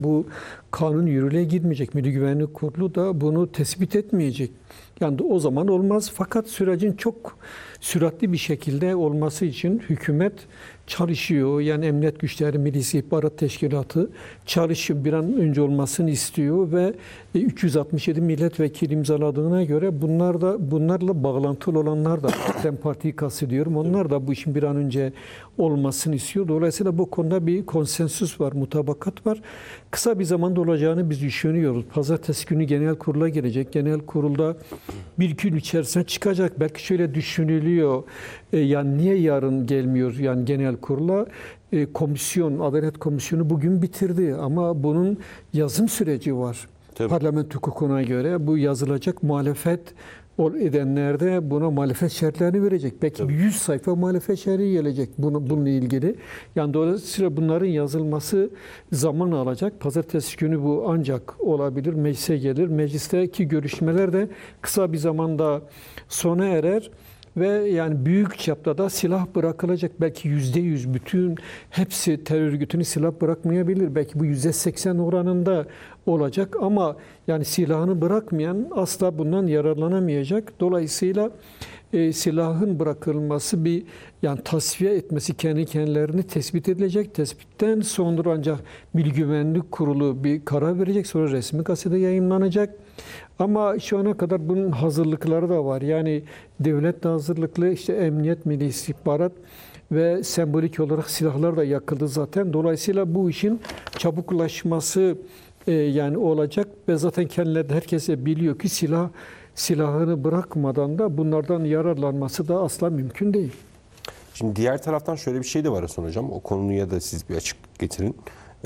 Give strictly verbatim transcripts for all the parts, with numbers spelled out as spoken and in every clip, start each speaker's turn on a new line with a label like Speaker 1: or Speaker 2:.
Speaker 1: Bu kanun yürürlüğe girmeyecek. Milli Güvenlik Kurulu da bunu tespit etmeyecek. Yani o zaman olmaz. Fakat sürecin çok süratli bir şekilde olması için hükümet çalışıyor. Yani emniyet güçleri, Milli İstihbarat Teşkilatı çalışıyor. Bir an önce olmasını istiyor ve üç yüz altmış yedi milletvekili imzaladığına göre bunlar da bunlarla bağlantılı olanlar da DEM Parti'yi kastediyorum. Onlar da bu işin bir an önce olmasını istiyor. Dolayısıyla bu konuda bir konsensüs var, mutabakat var. Kısa bir zamanda olacağını biz düşünüyoruz. Pazartesi günü genel kurula gelecek. Genel kurulda bir gün içerisinde çıkacak. Belki şöyle düşünülüyor. E, yani niye yarın gelmiyor yani genel kurula? E, komisyon, Adalet Komisyonu bugün bitirdi ama bunun yazım süreci var. Tabii. Parlamento hukukuna göre bu yazılacak, muhalefet edenler de buna muhalefet şerhlerini verecek. Belki Tabii. yüz sayfa muhalefet şerhi gelecek bunu, bununla ilgili. Yani dolayısıyla bunların yazılması zaman alacak. Pazartesi günü bu ancak olabilir. Meclise gelir. Meclisteki görüşmeler de kısa bir zamanda sona erer. Ve yani büyük çapta da silah bırakılacak. Belki yüzde yüz bütün hepsi terör örgütünü silah bırakmayabilir. Belki bu yüzde seksen oranında olacak ama yani silahını bırakmayan asla bundan yararlanamayacak. Dolayısıyla e, silahın bırakılması bir yani tasfiye etmesi kendi kendilerini tespit edilecek. Tespitten sonra ancak Milli Güvenlik Kurulu bir karar verecek. Sonra resmi gazetede yayınlanacak. Ama şu ana kadar bunun hazırlıkları da var. Yani devlet de hazırlıklı, işte emniyet, milli istihbarat ve sembolik olarak silahlar da yakıldı zaten. Dolayısıyla bu işin çabuklaşması e, yani olacak ve zaten kendileri de herkese biliyor ki silah silahını bırakmadan da bunlardan yararlanması da asla mümkün değil.
Speaker 2: Şimdi diğer taraftan şöyle bir şey de var Hasan Hocam. O konuya da siz bir açık getirin. Ee,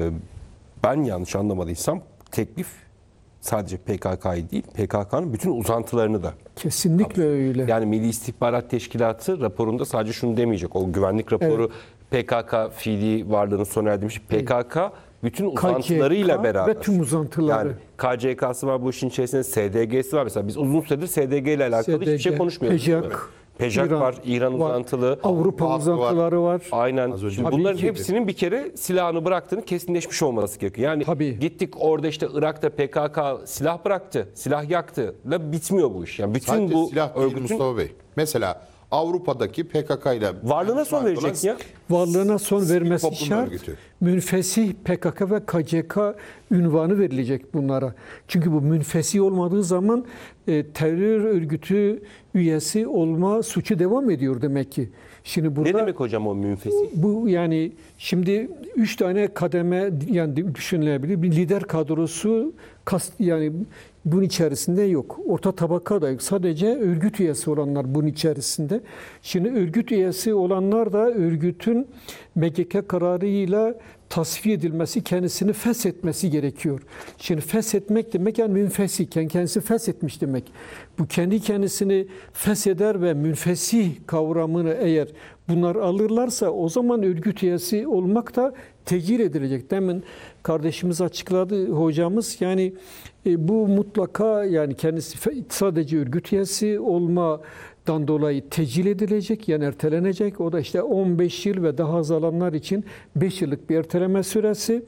Speaker 2: ben yanlış anlamadıysam teklif sadece P K K'yı değil, P K K'nın bütün uzantılarını da.
Speaker 1: Kesinlikle öyle.
Speaker 2: Yani Milli İstihbarat Teşkilatı raporunda sadece şunu demeyecek. O güvenlik raporu evet. P K K fiili varlığını sona erdirmiş. P K K bütün uzantılarıyla
Speaker 1: K C K
Speaker 2: beraber.
Speaker 1: Ve tüm uzantıları.
Speaker 2: Yani K C K'sı var bu işin içerisinde, S D G'si var. Mesela biz uzun süredir S D G ile alakalı S D G, hiçbir şey konuşmuyoruz.
Speaker 1: Pejak.
Speaker 2: Pejak İran var, İran var, uzantılı.
Speaker 1: Avrupa Avrupa uzantıları var. var.
Speaker 2: Aynen. Şimdi bunların hepsinin bir kere silahını bıraktığını kesinleşmiş olması gerekiyor. Yani Tabii. gittik orada işte Irak'ta P K K silah bıraktı, silah yaktı. La bitmiyor bu iş. Yani bütün
Speaker 3: Sadece
Speaker 2: bu
Speaker 3: silah değil örgütün... Mustafa Bey. Mesela Avrupa'daki P K K ile
Speaker 2: varlığına son verecek ya.
Speaker 1: Varlığına son vermesi şart. Örgütü. Münfesih P K K ve K C K ünvanı verilecek bunlara. Çünkü bu münfesih olmadığı zaman e, terör örgütü üyesi olma suçu devam ediyor demek ki. Şimdi burada,
Speaker 2: ne demek hocam o münfesih?
Speaker 1: Bu yani şimdi üç tane kademe yani düşünülebilir. Bir lider kadrosu kast, yani bunun içerisinde yok. Orta tabaka da yok. Sadece örgüt üyesi olanlar bunun içerisinde. Şimdi örgüt üyesi olanlar da örgütün M G K kararıyla tasfiye edilmesi, kendisini feshetmesi gerekiyor. Şimdi feshetmek demek yani münfesih, kendisi feshetmiş demek. Bu kendi kendisini fesheder ve münfesih kavramını eğer bunlar alırlarsa o zaman örgüt üyesi olmak da tecil edilecek. Demin kardeşimiz açıkladı, hocamız yani e, bu mutlaka yani kendisi sadece örgüt üyesi olmadan dolayı tecil edilecek yani ertelenecek. O da işte on beş yıl ve daha az alanlar için beş yıllık bir erteleme süresi.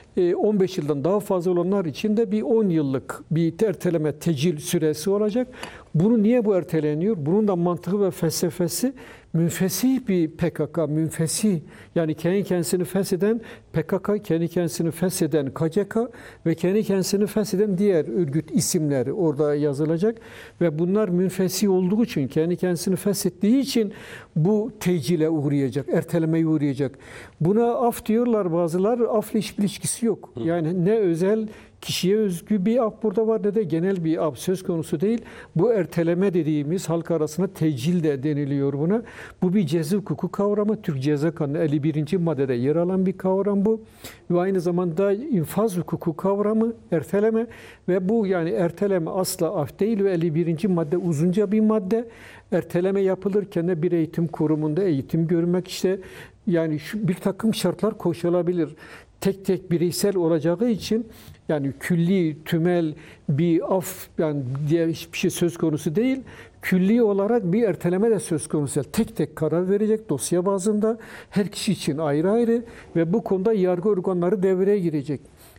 Speaker 1: on beş yıldan daha fazla olanlar için de bir on yıllık bir erteleme tecil süresi olacak. Bunu niye bu erteleniyor? Bunun da mantığı ve felsefesi münfesih bir P K K, münfesih yani kendi kendisini fesheden P K K, kendi kendisini fesheden K C K ve kendi kendisini fesheden diğer örgüt isimleri orada yazılacak ve bunlar münfesih olduğu için, kendi kendisini feshettiği için bu tecile uğrayacak, ertelemeye uğrayacak. Buna af diyorlar bazılar, afla hiçbir ilişkisi yok. Yani ne özel kişiye özgü bir af burada var ne de genel bir af söz konusu değil. Bu erteleme dediğimiz halk arasında tecil de deniliyor buna. Bu bir ceza hukuku kavramı. Türk Ceza Kanunu elli birinci maddede yer alan bir kavram bu. Ve aynı zamanda infaz hukuku kavramı, erteleme ve bu yani erteleme asla af değil ve elli birinci madde uzunca bir madde. Erteleme yapılırken de bir eğitim kurumunda eğitim görmek işte yani şu bir takım şartlar koşulabilir. Tek tek bireysel olacağı için yani külli, tümel bir af yani diğer hiçbir şey söz konusu değil. Külli olarak bir erteleme de söz konusu. Tek tek karar verecek dosya bazında her kişi için ayrı ayrı ve bu konuda yargı organları devreye girecek.